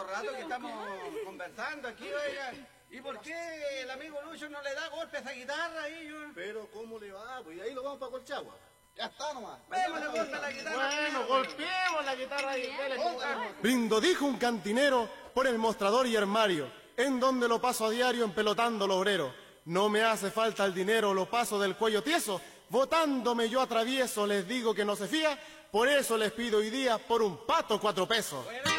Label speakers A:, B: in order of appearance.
A: tanto rato que estamos conversando aquí, oiga. ¿Y por qué el amigo Lucho no le da golpes a esa guitarra ahí, yo?
B: Pero ¿cómo le va? Pues ahí lo vamos para Colchagua. Ya está nomás.
A: Démosle golpe a la guitarra.
B: Bueno, golpeemos la guitarra ahí.
C: Brindo, dijo un cantinero por el mostrador y armario, en donde lo paso a diario empelotando los obreros. No me hace falta el dinero, lo paso del cuello tieso, votándome yo atravieso, les digo que no se fía, por eso les pido hoy día por un pato 4 pesos.
A: Bueno.